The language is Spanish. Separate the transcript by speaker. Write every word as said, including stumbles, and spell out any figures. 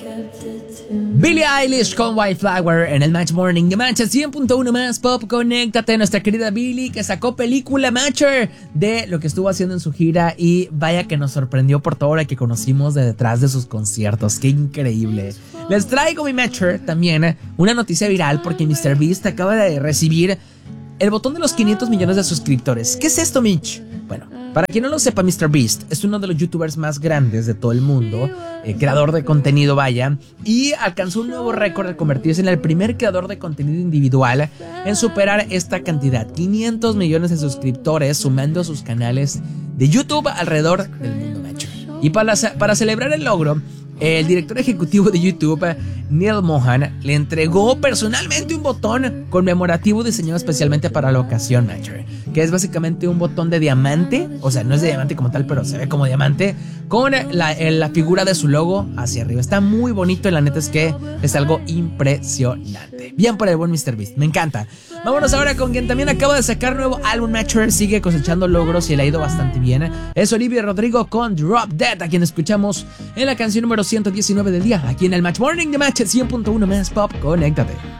Speaker 1: Billie Eilish con White Flower en el Match Morning de Match cien punto uno más Pop. Conéctate, nuestra querida Billie, que sacó película Matcher de lo que estuvo haciendo en su gira, y vaya que nos sorprendió por todo lo que conocimos de detrás de sus conciertos. Qué increíble. Les traigo mi Matcher también una noticia viral, porque MrBeast acaba de recibir el botón de los quinientos millones de suscriptores. ¿Qué es esto, Mitch? Bueno, para quien no lo sepa, MrBeast es uno de los youtubers más grandes de todo el mundo, eh, creador de contenido, vaya, y alcanzó un nuevo récord de convertirse en el primer creador de contenido individual en superar esta cantidad, quinientos millones de suscriptores, sumando sus canales de YouTube alrededor del mundo, macho. Y para, para celebrar el logro, el director ejecutivo de YouTube, Neil Mohan, le entregó personalmente un botón conmemorativo diseñado especialmente para la ocasión, macho, que es básicamente un botón de diamante. O sea, no es de diamante como tal, pero se ve como diamante, con la, la figura de su logo hacia arriba. Está muy bonito y la neta es que es algo impresionante. Bien por el buen MrBeast, me encanta. Vámonos ahora con quien también acaba de sacar nuevo álbum, Matcher, sigue cosechando logros y le ha ido bastante bien. Es Olivia Rodrigo con Drop Dead, a quien escuchamos en la canción número ciento diecinueve del día, aquí en el Match Morning de Match cien punto uno más Pop. Conéctate.